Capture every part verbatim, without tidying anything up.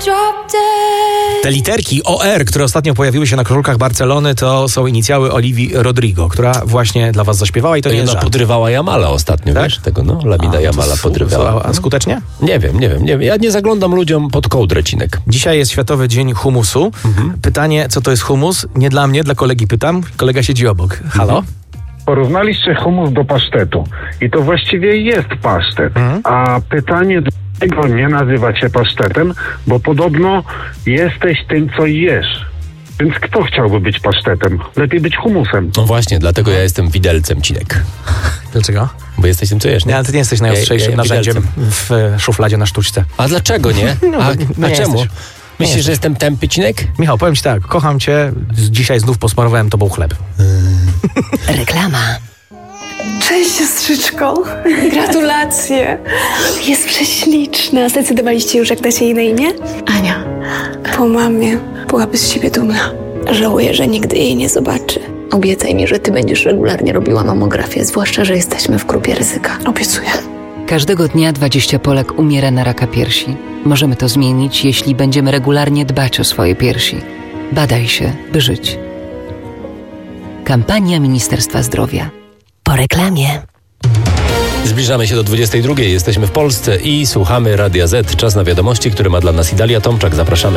Te literki O R, które ostatnio pojawiły się na koszulkach Barcelony, to są inicjały Oliwii Rodrigo, która właśnie dla was zaśpiewała i to nie jest Ona żart. podrywała Jamala ostatnio, tak? Wiesz? Tego, no, Lamina a, Jamala su- podrywała. A skutecznie? Nie wiem, nie wiem, nie wiem. Ja nie zaglądam ludziom pod kołdrę, Cinek. Dzisiaj jest Światowy Dzień Humusu. Mhm. Pytanie, co to jest humus? Nie dla mnie, dla kolegi pytam. Kolega siedzi obok. Halo? Mhm. Porównaliście humus do pasztetu i to właściwie jest pasztet. Mhm. A pytanie, dlaczego nie nazywa się pasztetem? Bo podobno jesteś tym, co jesz. Więc kto chciałby być pasztetem? Lepiej być humusem. No właśnie, dlatego ja jestem widelcem, Cinek. Dlaczego? Bo jesteś tym, co jesz, nie? Nie, ty nie jesteś najostrzejszym ja, ja narzędziem widelcem. w szufladzie na sztuczce. A dlaczego nie? No, a no a czemu? Jesteś. Myślisz, nie że jestem tępy, Cinek? Michał, powiem ci tak, kocham cię, dzisiaj znów posmarowałem tobą chleb. Reklama. Cześć, siostrzyczko. Gratulacje. Jest prześliczna. Zdecydowaliście już, jak da się jej na imię? Ania. Po mamie byłaby z siebie dumna. Żałuję, że nigdy jej nie zobaczy. Obiecaj mi, że ty będziesz regularnie robiła mamografię, zwłaszcza, że jesteśmy w grupie ryzyka. Obiecuję. Każdego dnia dwadzieścia Polek umiera na raka piersi. Możemy to zmienić, jeśli będziemy regularnie dbać o swoje piersi. Badaj się, by żyć. Kampania Ministerstwa Zdrowia. Po reklamie. Zbliżamy się do dwudziestej drugiej. Jesteśmy w Polsce i słuchamy Radia Z. Czas na wiadomości, które ma dla nas Idalia Tomczak. Zapraszamy.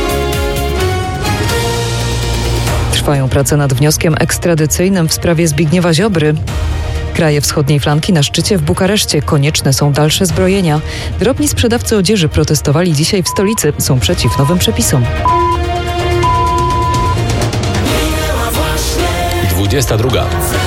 Trwają prace nad wnioskiem ekstradycyjnym w sprawie Zbigniewa Ziobry. Kraje wschodniej flanki na szczycie w Bukareszcie. Konieczne są dalsze zbrojenia. Drobni sprzedawcy odzieży protestowali dzisiaj w stolicy. Są przeciw nowym przepisom. dwudziesta druga.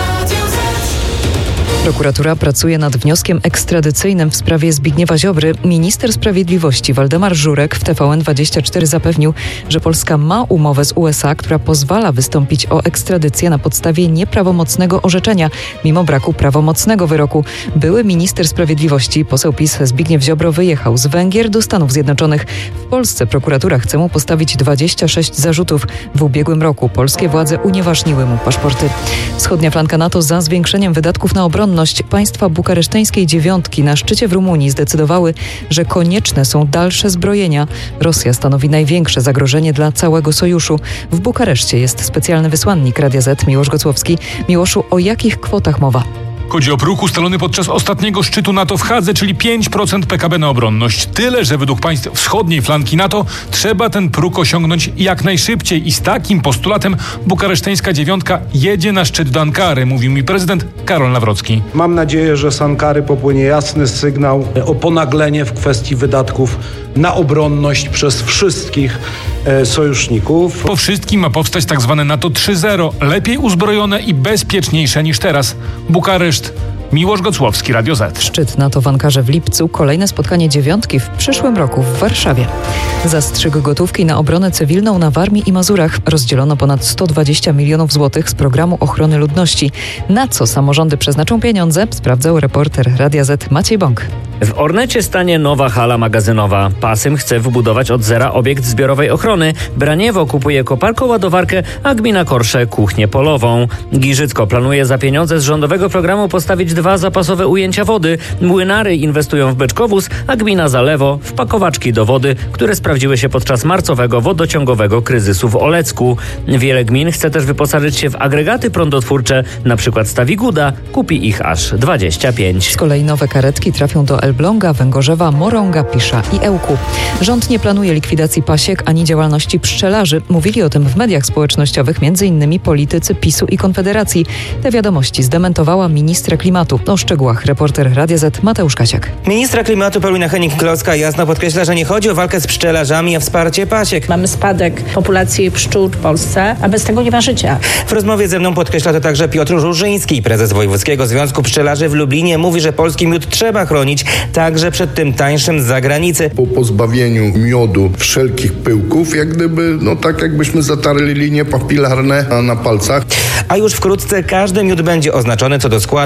Prokuratura pracuje nad wnioskiem ekstradycyjnym w sprawie Zbigniewa Ziobry. Minister Sprawiedliwości Waldemar Żurek w T V N dwadzieścia cztery zapewnił, że Polska ma umowę z U S A, która pozwala wystąpić o ekstradycję na podstawie nieprawomocnego orzeczenia, mimo braku prawomocnego wyroku. Były minister Sprawiedliwości, poseł PiS Zbigniew Ziobro wyjechał z Węgier do Stanów Zjednoczonych. W Polsce prokuratura chce mu postawić dwadzieścia sześć zarzutów. W ubiegłym roku polskie władze unieważniły mu paszporty. Wschodnia flanka NATO za zwiększeniem wydatków na obronność. Państwa bukareszteńskiej dziewiątki na szczycie w Rumunii zdecydowały, że konieczne są dalsze zbrojenia. Rosja stanowi największe zagrożenie dla całego sojuszu. W Bukareszcie jest specjalny wysłannik Radia Z Miłosz Gocłowski. Miłoszu, o jakich kwotach mowa? Chodzi o próg ustalony podczas ostatniego szczytu NATO w Hadze, czyli pięć procent P K B na obronność. Tyle, że według państw wschodniej flanki NATO trzeba ten próg osiągnąć jak najszybciej i z takim postulatem bukareszteńska dziewiątka jedzie na szczyt do Ankary, mówił mi prezydent Karol Nawrocki. Mam nadzieję, że z Ankary popłynie jasny sygnał o ponaglenie w kwestii wydatków na obronność przez wszystkich e, sojuszników. Po wszystkim ma powstać tak zwane NATO trzy zero, lepiej uzbrojone i bezpieczniejsze niż teraz. Bukareszt, Miłosz Gocłowski, Radio Z. Szczyt NATO w Ankarze w lipcu, kolejne spotkanie dziewiątki w przyszłym roku w Warszawie. Zastrzyk gotówki na obronę cywilną na Warmii i Mazurach. Rozdzielono ponad sto dwadzieścia milionów złotych z programu ochrony ludności. Na co samorządy przeznaczą pieniądze? Sprawdzał reporter Radia Z Maciej Bąk. W Ornecie stanie nowa hala magazynowa. Pasym chce wybudować od zera obiekt zbiorowej ochrony. Braniewo kupuje koparką-ładowarkę, a gmina Korsze kuchnię polową. Giżycko planuje za pieniądze z rządowego programu postawić dwa zapasowe ujęcia wody. Młynary inwestują w beczkowóz, a gmina Zalewo w pakowaczki do wody, które sprawdziły się podczas marcowego wodociągowego kryzysu w Olecku. Wiele gmin chce też wyposażyć się w agregaty prądotwórcze, na przykład Stawiguda kupi ich aż dwadzieścia pięć. Z kolei nowe karetki trafią do Elbląga, Węgorzewa, Morąga, Pisza i Ełku. Rząd nie planuje likwidacji pasiek ani działalności pszczelarzy. Mówili o tym w mediach społecznościowych m.in. politycy PiSu i Konfederacji. Te wiadomości zdementowała ministra klimatu. O szczegółach reporter Radia Z Mateusz Kasiak. Ministra klimatu Paulina Hennig-Kloska jasno podkreśla, że nie chodzi o walkę z pszczelarzami, a wsparcie pasiek. Mamy spadek populacji pszczół w Polsce, a bez tego nie ma życia. W rozmowie ze mną podkreśla to także Piotr Różyński, prezes Wojewódzkiego Związku Pszczelarzy w Lublinie. Mówi, że polski miód trzeba chronić także przed tym tańszym z zagranicy. Po pozbawieniu miodu wszelkich pyłków, jak gdyby, no tak jakbyśmy zatarli linie papilarne na palcach. A już wkrótce każdy miód będzie oznaczony co do składu i kraju.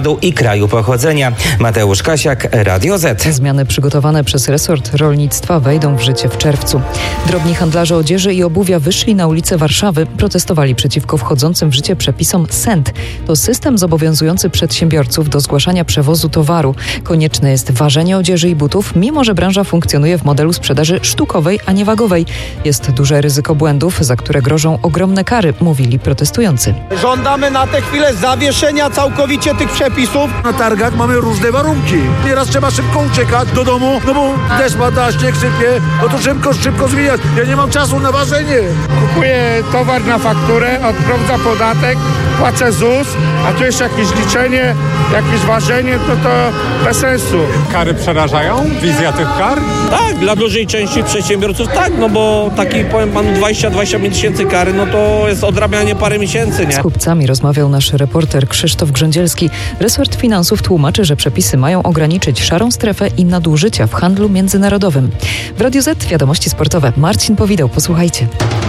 kraju pochodzenia. Mateusz Kasiak, Radio Z. Zmiany przygotowane przez resort rolnictwa wejdą w życie w czerwcu. Drobni handlarze odzieży i obuwia wyszli na ulice Warszawy, protestowali przeciwko wchodzącym w życie przepisom S E N T. To system zobowiązujący przedsiębiorców do zgłaszania przewozu towaru. Konieczne jest ważenie odzieży i butów, mimo że branża funkcjonuje w modelu sprzedaży sztukowej, a nie wagowej. Jest duże ryzyko błędów, za które grożą ogromne kary, mówili protestujący. Żądamy na tę chwilę zawieszenia całkowicie tych przepisów. Na targach mamy różne warunki. Nieraz trzeba szybko uciekać do domu, no bo deszcz pada, śnieg sypie, no to szybko, szybko zmieniać. Ja nie mam czasu na ważenie. Kupuję towar na fakturę, odprowadzę podatek, płacę ZUS, a tu jeszcze jakieś liczenie, jakieś ważenie, no to bez sensu. Kary przerażają? Wizja tych kar? Tak, dla dużej części przedsiębiorców tak, no bo taki, powiem panu, dwadzieścia do dwudziestu pięciu tysięcy kary, no to jest odrabianie parę miesięcy, nie? Z kupcami rozmawiał nasz reporter Krzysztof Grzędzielski. Resort Finansów tłumaczy, że przepisy mają ograniczyć szarą strefę i nadużycia w handlu międzynarodowym. W Radio Z wiadomości sportowe. Marcin Powidał, posłuchajcie.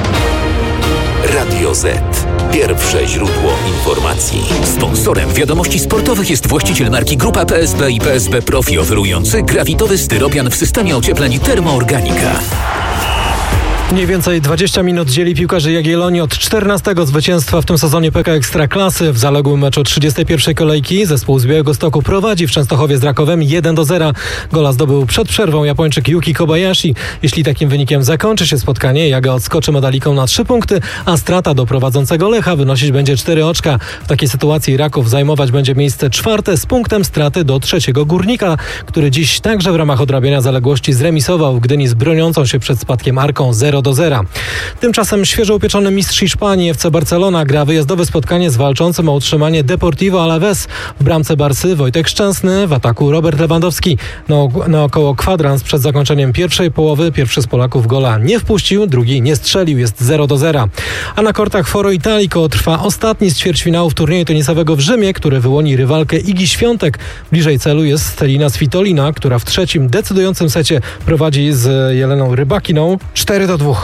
Radio Z. Pierwsze źródło informacji. Sponsorem wiadomości sportowych jest właściciel marki Grupa P S B i P S B Profi, oferujący grafitowy styropian w systemie ociepleń Termoorganika. Mniej więcej dwadzieścia minut dzieli piłkarzy Jagiellonii od czternastego zwycięstwa w tym sezonie P K Ekstraklasy. W zaległym meczu trzydziestej pierwszej kolejki zespół z Białegostoku prowadzi w Częstochowie z Rakowem jeden do zera. Gola zdobył przed przerwą Japończyk Yuki Kobayashi. Jeśli takim wynikiem zakończy się spotkanie, Jaga odskoczy medaliką na trzy punkty, a strata do prowadzącego Lecha wynosić będzie cztery oczka. W takiej sytuacji Raków zajmować będzie miejsce czwarte z punktem straty do trzeciego Górnika, który dziś także w ramach odrabiania zaległości zremisował w Gdyni z broniącą się przed spadkiem Arką zero do zera. Tymczasem świeżo upieczony mistrz Hiszpanii F C Barcelona gra wyjazdowe spotkanie z walczącym o utrzymanie Deportivo Alavés. W bramce Barsy Wojtek Szczęsny, w ataku Robert Lewandowski. Na, na około kwadrans przed zakończeniem pierwszej połowy pierwszy z Polaków gola nie wpuścił, drugi nie strzelił, jest zero do zera. A na kortach Foro Italico trwa ostatni z ćwierćfinałów turnieju tenisowego w Rzymie, który wyłoni rywalkę Igi Świątek. Bliżej celu jest Stelina Svitolina, która w trzecim decydującym secie prowadzi z Jeleną Rybakiną cztery do dwóch.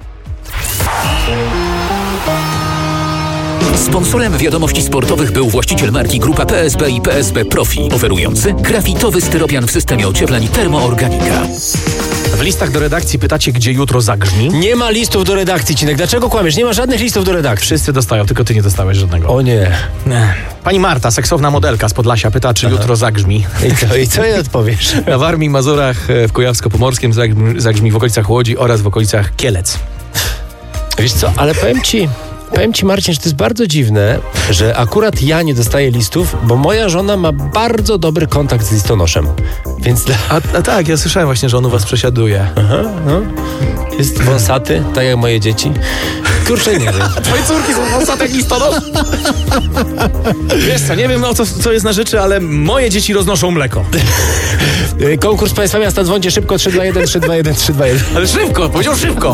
Sponsorem wiadomości sportowych był właściciel marki Grupa P S B i P S B Profi, oferujący grafitowy styropian w systemie ociepleń Termoorganika. W listach do redakcji pytacie, gdzie jutro zagrzmi? Nie ma listów do redakcji, Cinek. Dlaczego kłamiesz? Nie ma żadnych listów do redakcji. Wszyscy dostają, tylko ty nie dostałeś żadnego. O nie. Pani Marta, seksowna modelka z Podlasia, pyta, czy Aha. jutro zagrzmi. I co, i co jej odpowiesz? Na Warmii, Mazurach, w Kujawsko-Pomorskim zagrzmi, zagrzmi w okolicach Łodzi oraz w okolicach Kielec. Wiesz co, ale powiem ci... Powiem ci, Marcin, że to jest bardzo dziwne, że akurat ja nie dostaję listów, bo moja żona ma bardzo dobry kontakt z listonoszem. Więc dla... a, a tak, ja słyszałem właśnie, że on u was przesiaduje. Aha, no. Jest wąsaty, tak jak moje dzieci. Kurczę, nie wiem. Twoje córki są wąsate jak listonosz? Wiesz co, nie wiem no, co, co jest na rzeczy, ale moje dzieci roznoszą mleko. Konkurs Państwa Miasta, dzwońcie szybko trzy dwa jeden, trzy dwa jeden, trzy dwa jeden. Ale szybko, powiedział szybko.